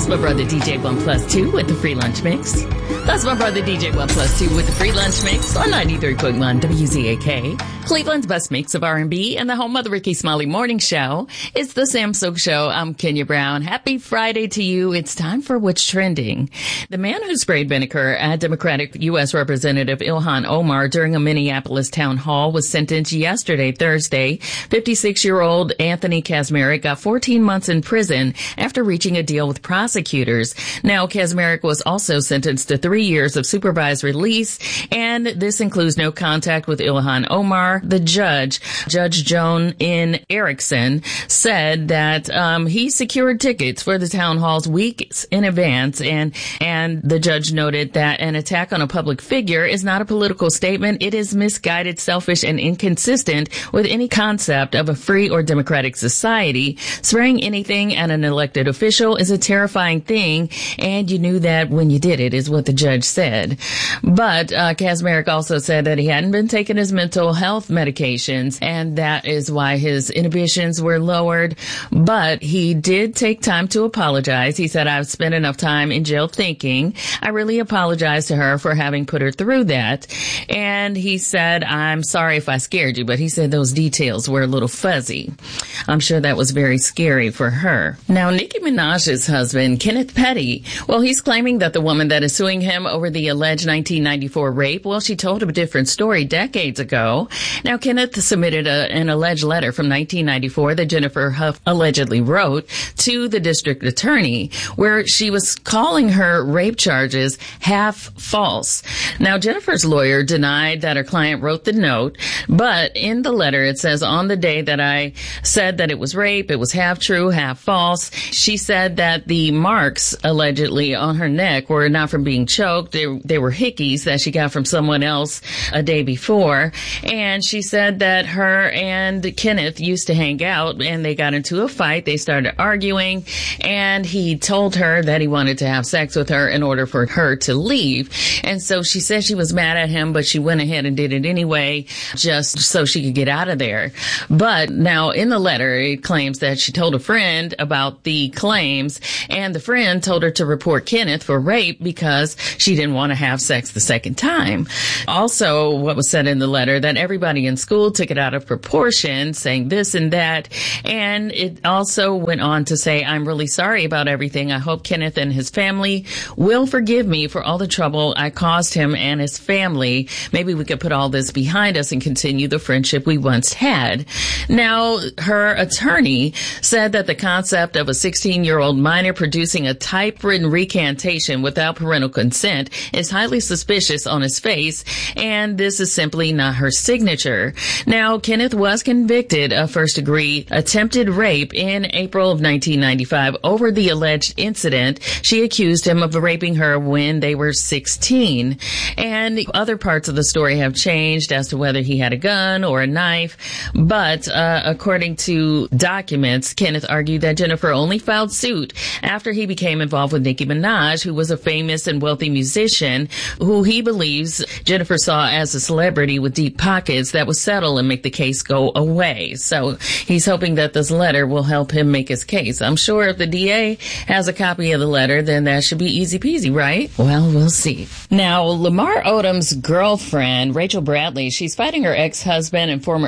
That's my brother DJ 1+2 with the free lunch mix. That's my brother DJ 1+2 with the free lunch mix on 93.1 WZAK. Cleveland's best mix of R&B and the home of the Ricky Smiley Morning Show. It's the Sam Sook Show. I'm Kenya Brown. Happy Friday to you. It's time for What's Trending. The man who sprayed vinegar at Democratic U.S. Representative Ilhan Omar during a Minneapolis town hall was sentenced yesterday, Thursday. 56-year-old Anthony Kaczmarek got 14 months in prison after reaching a deal with prosecutors. Now, Kaczmarek was also sentenced to 3 years of supervised release, and this includes no contact with Ilhan Omar. The judge, Judge Joan N. Erickson, said that he secured tickets for the town halls weeks in advance, and the judge noted that an attack on a public figure is not a political statement. It is misguided, selfish, and inconsistent with any concept of a free or democratic society. Spraying anything at an elected official is a terrifying thing, and you knew that when you did it, is what the judge said. But Kaczmarek also said that he hadn't been taking his mental health medications, and that is why his inhibitions were lowered. But he did take time to apologize. He said, "I've spent enough time in jail thinking. I really apologize to her for having put her through that." And he said, "I'm sorry if I scared you," but he said those details were a little fuzzy. I'm sure that was very scary for her. Now, Nicki Minaj's husband, Kenneth Petty, well, he's claiming that the woman that is suing him over the alleged 1994 rape, well, she told a different story decades ago. Now, Kenneth submitted an alleged letter from 1994 that Jennifer Huff allegedly wrote to the district attorney, where she was calling her rape charges half false. Now, Jennifer's lawyer denied that her client wrote the note, but in the letter it says, "On the day that I said that it was rape, it was half true, half false." She said that the marks allegedly on her neck were not from being choked. They were hickeys that she got from someone else a day before. And she said that her and Kenneth used to hang out, and they got into a fight. They started arguing, and he told her that he wanted to have sex with her in order for her to leave. And so she said she was mad at him, but she went ahead and did it anyway, just so she could get out of there. But now in the letter, it claims that she told a friend about the claims, and the friend told her to report Kenneth for rape because she didn't want to have sex the second time. Also, what was said in the letter, that everybody in school took it out of proportion, saying this and that. And it also went on to say, "I'm really sorry about everything. I hope Kenneth and his family will forgive me for all the trouble I caused him and his family. Maybe we could put all this behind us and continue the friendship we once had." Now, her attorney said that the concept of a 16-year-old minor producing a typewritten recantation without parental consent is highly suspicious on his face, and this is simply not her signature. Now, Kenneth was convicted of first-degree attempted rape in April of 1995 over the alleged incident. She accused him of raping her when they were 16. And other parts of the story have changed as to whether he had a gun or a knife. But according to documents, Kenneth argued that Jennifer only filed suit after he became involved with Nicki Minaj, who was a famous and wealthy musician who he believes Jennifer saw as a celebrity with deep pockets that would settle and make the case go away. So he's hoping that this letter will help him make his case. I'm sure if the DA has a copy of the letter, then that should be easy peasy, right? Well, we'll see. Now, Lamar Odom's girlfriend, Rachel Bradley, she's fighting her ex-husband and former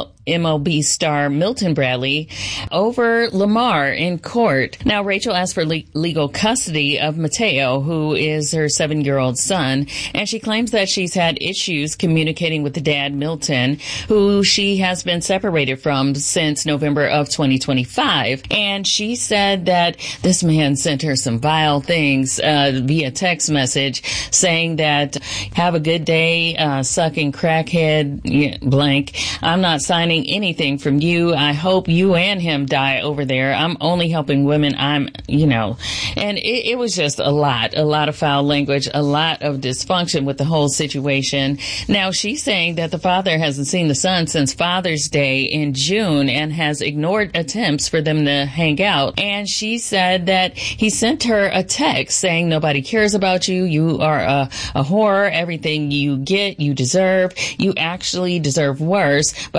MLB star Milton Bradley over Lamar in court. Now, Rachel asked for legal custody of Mateo, who is her 7-year-old son, and she claims that she's had issues communicating with the dad, Milton, who she has been separated from since November of 2025. And she said that this man sent her some vile things via text message saying that, "Have a good day, sucking crackhead, blank. I'm not signing anything from you. I hope you and him die over there. I'm only helping women. And it was just a lot of foul language, a lot of dysfunction with the whole situation. Now, she's saying that the father hasn't seen the son since Father's Day in June and has ignored attempts for them to hang out. And she said that he sent her a text saying, "Nobody cares about you. You are a whore. Everything you get, you deserve. You actually deserve worse, but I'm letting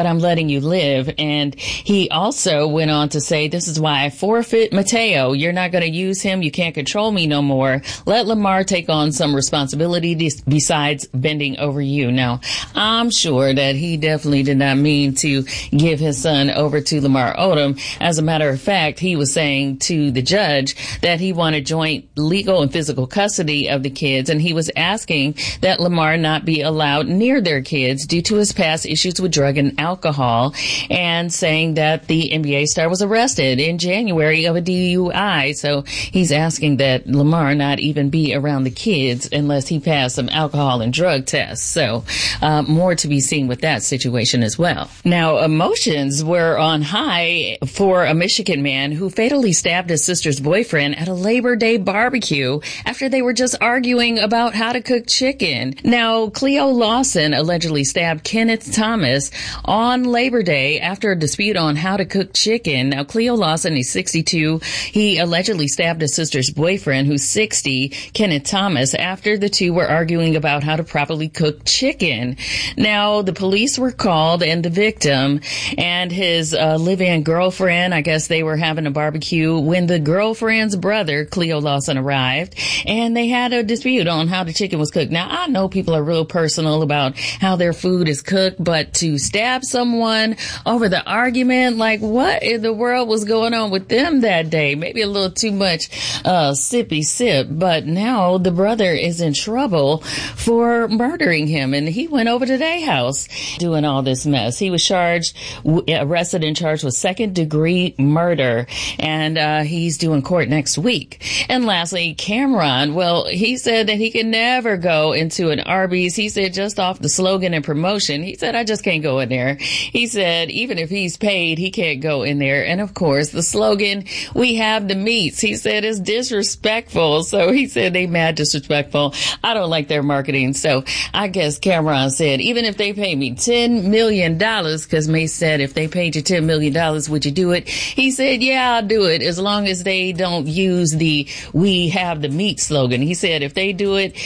can you live? And he also went on to say, this is why I forfeit Mateo. You're not going to use him. You can't control me no more. Let Lamar take on some responsibility besides bending over you. Now, I'm sure that he definitely did not mean to give his son over to Lamar Odom. As a matter of fact, he was saying to the judge that he wanted joint legal and physical custody of the kids, and he was asking that Lamar not be allowed near their kids due to his past issues with drug and alcohol, and saying that the NBA star was arrested in January of a DUI. So he's asking that Lamar not even be around the kids unless he passed some alcohol and drug tests. So more to be seen with that situation as well. Now, emotions were on high for a Michigan man who fatally stabbed his sister's boyfriend at a Labor Day barbecue after they were just arguing about how to cook chicken. Now, Cleo Lawson allegedly stabbed Kenneth Thomas on Labor Day after a dispute on how to cook chicken. Now, Cleo Lawson is 62. He allegedly stabbed his sister's boyfriend, who's 60, Kenneth Thomas, after the two were arguing about how to properly cook chicken. Now, the police were called, and the victim and his live-in girlfriend, I guess they were having a barbecue when the girlfriend's brother, Cleo Lawson, arrived, and they had a dispute on how the chicken was cooked. Now, I know people are real personal about how their food is cooked, but to stab someone over the argument, like what in the world was going on with them that day? Maybe a little too much sippy sip, but now the brother is in trouble for murdering him, and he went over to their house doing all this mess. He was arrested and charged with second-degree murder, and he's due in court next week. And lastly, Cameron, well, he said that he can never go into an Arby's. He said just off the slogan and promotion, he said, I just can't go in there. He said even if he's paid, he can't go in there. And of course, the slogan, we have the meats, he said, is disrespectful. So he said they mad disrespectful. I don't like their marketing. So I guess Cameron said, even if they pay me $10 million, because Mace said, if they paid you $10 million, would you do it? He said, yeah, I'll do it, as long as they don't use the we have the meat slogan. He said, if they do it,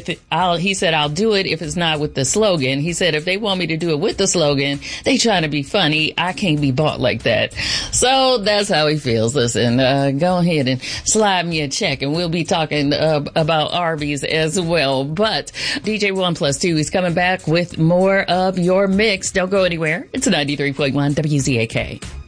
he said, I'll do it if it's not with the slogan. He said, if they want me to do it with the slogan, they trying to be funny. I can't be bought like that. So that's how he feels. Listen, go ahead and slide me a check, and we'll be talking about Arby's as well. But DJ 1+2 is coming back with more of your mix. Don't go anywhere. It's 93.1 WZAK.